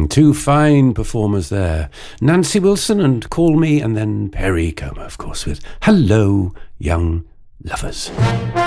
Two fine performers there. Nancy Wilson and Call Me, and then Perry Como, of course, with Hello, Young Lovers.